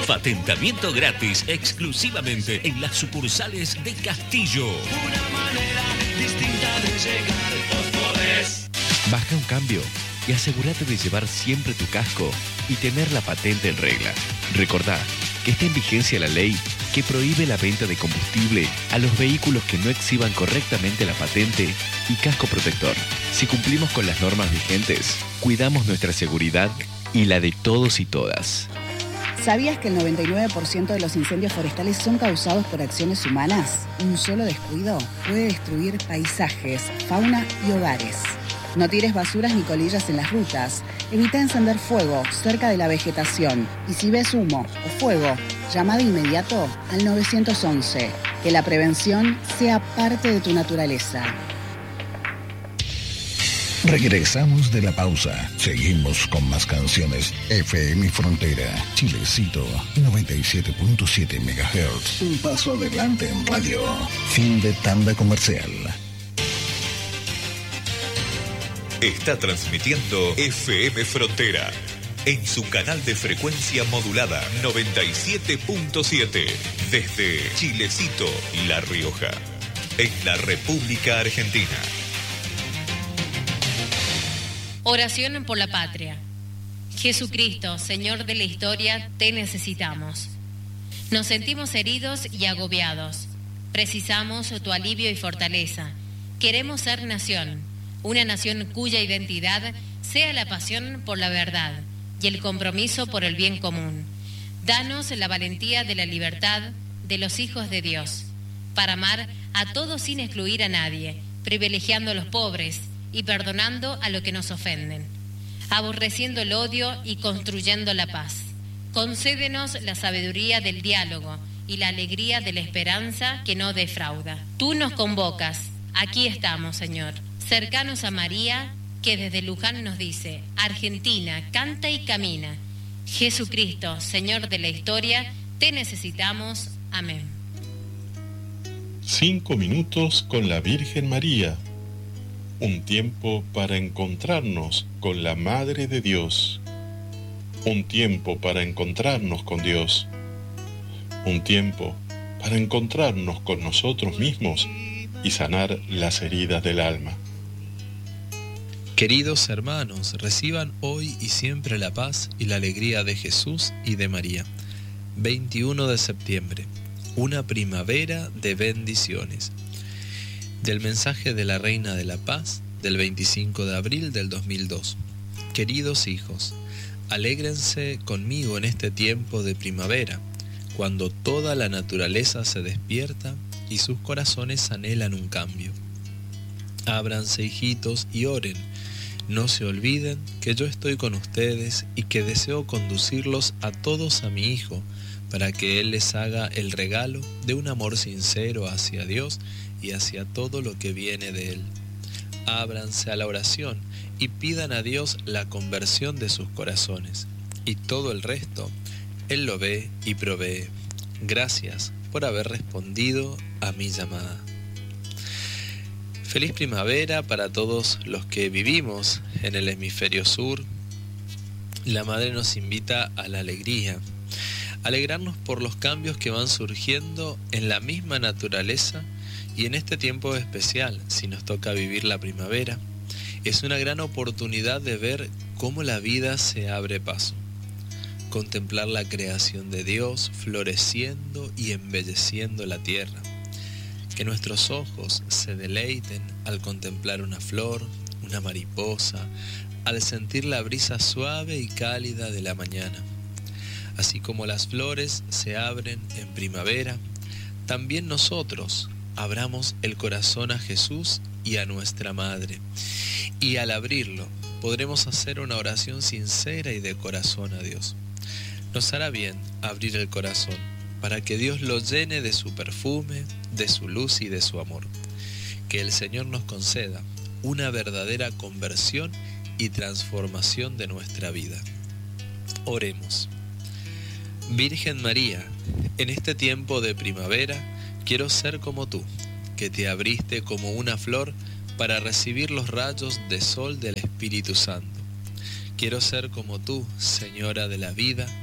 Patentamiento gratis exclusivamente en las sucursales de Castillo. Una manera distinta de llegar, vos podés. Baja un cambio y asegúrate de llevar siempre tu casco y tener la patente en regla. Recordá que está en vigencia la ley que prohíbe la venta de combustible a los vehículos que no exhiban correctamente la patente y casco protector. Si cumplimos con las normas vigentes, cuidamos nuestra seguridad y la de todos y todas. ¿Sabías que el 99% de los incendios forestales son causados por acciones humanas? Un solo descuido puede destruir paisajes, fauna y hogares. No tires basuras ni colillas en las rutas. Evita encender fuego cerca de la vegetación. Y si ves humo o fuego, llama de inmediato al 911. Que la prevención sea parte de tu naturaleza. Regresamos de la pausa. Seguimos con más canciones. FM Frontera, Chilecito, 97.7 MHz. Un paso adelante en radio. Fin de tanda comercial. Está transmitiendo FM Frontera en su canal de frecuencia modulada 97.7 desde Chilecito, La Rioja, en la República Argentina. Oración por la patria. Jesucristo, Señor de la historia, te necesitamos. Nos sentimos heridos y agobiados. Precisamos tu alivio y fortaleza. Queremos ser nación, una nación cuya identidad sea la pasión por la verdad y el compromiso por el bien común. Danos la valentía de la libertad de los hijos de Dios, para amar a todos sin excluir a nadie, privilegiando a los pobres y perdonando a los que nos ofenden, aborreciendo el odio y construyendo la paz. Concédenos la sabiduría del diálogo y la alegría de la esperanza que no defrauda. Tú nos convocas, aquí estamos, Señor, cercanos a María, que desde Luján nos dice: Argentina, canta y camina. Jesucristo, Señor de la historia, te necesitamos. Amén. 5 minutos con la Virgen María. Un tiempo para encontrarnos con la Madre de Dios. Un tiempo para encontrarnos con Dios. Un tiempo para encontrarnos con nosotros mismos y sanar las heridas del alma. Queridos hermanos, reciban hoy y siempre la paz y la alegría de Jesús y de María. 21 de septiembre, una primavera de bendiciones. Del mensaje de la Reina de la Paz, del 25 de abril del 2002. Queridos hijos, alégrense conmigo en este tiempo de primavera, cuando toda la naturaleza se despierta y sus corazones anhelan un cambio. Ábranse, hijitos, y oren. No se olviden que yo estoy con ustedes y que deseo conducirlos a todos a mi Hijo, para que Él les haga el regalo de un amor sincero hacia Dios y hacia todo lo que viene de Él. Ábranse a la oración y pidan a Dios la conversión de sus corazones, y todo el resto Él lo ve y provee. Gracias por haber respondido a mi llamada. Feliz primavera para todos los que vivimos en el hemisferio sur. La Madre nos invita a la alegría, alegrarnos por los cambios que van surgiendo en la misma naturaleza, y en este tiempo especial, si nos toca vivir la primavera, es una gran oportunidad de ver cómo la vida se abre paso, contemplar la creación de Dios floreciendo y embelleciendo la tierra. Que nuestros ojos se deleiten al contemplar una flor, una mariposa, al sentir la brisa suave y cálida de la mañana. Así como las flores se abren en primavera, también nosotros abramos el corazón a Jesús y a nuestra Madre. Y al abrirlo, podremos hacer una oración sincera y de corazón a Dios. Nos hará bien abrir el corazón, para que Dios lo llene de su perfume, de su luz y de su amor. Que el Señor nos conceda una verdadera conversión y transformación de nuestra vida. Oremos. Virgen María, en este tiempo de primavera, quiero ser como tú, que te abriste como una flor para recibir los rayos de sol del Espíritu Santo. Quiero ser como tú, Señora de la vida,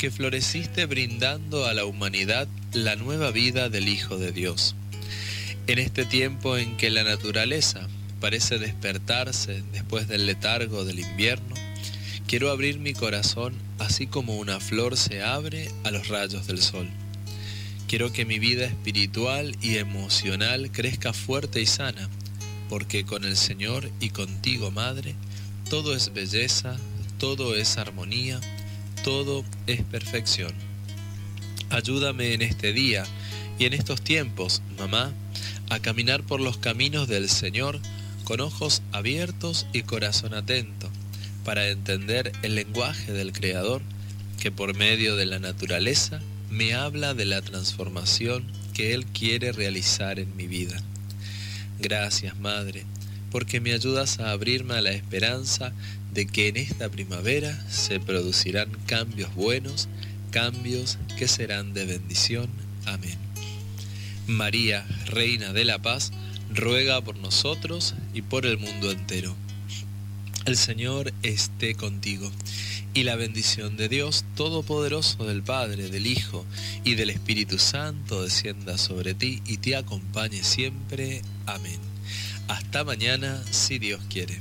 que floreciste brindando a la humanidad la nueva vida del Hijo de Dios. En este tiempo en que la naturaleza parece despertarse después del letargo del invierno, quiero abrir mi corazón así como una flor se abre a los rayos del sol. Quiero que mi vida espiritual y emocional crezca fuerte y sana, porque con el Señor y contigo, Madre, todo es belleza, todo es armonía, todo es perfección. Ayúdame en este día y en estos tiempos, mamá, a caminar por los caminos del Señor con ojos abiertos y corazón atento, para entender el lenguaje del Creador, que por medio de la naturaleza me habla de la transformación que Él quiere realizar en mi vida. Gracias, Madre, porque me ayudas a abrirme a la esperanza de que en esta primavera se producirán cambios buenos, cambios que serán de bendición. Amén. María, Reina de la Paz, ruega por nosotros y por el mundo entero. El Señor esté contigo, y la bendición de Dios Todopoderoso, del Padre, del Hijo y del Espíritu Santo descienda sobre ti y te acompañe siempre. Amén. Hasta mañana, si Dios quiere.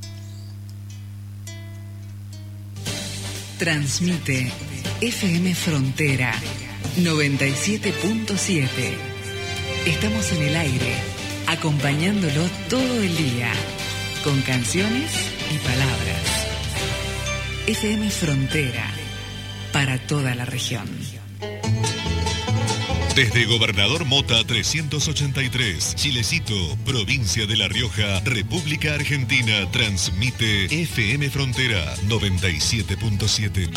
Transmite FM Frontera 97.7. Estamos en el aire, acompañándolo todo el día, con canciones y palabras. FM Frontera, para toda la región. Desde Gobernador Mota 383, Chilecito, provincia de La Rioja, República Argentina, transmite FM Frontera 97.7.